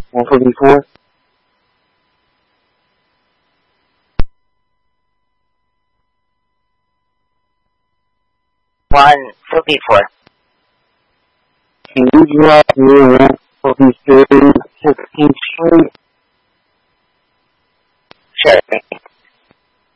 154. 154. Can you drop me at 53 16th Street?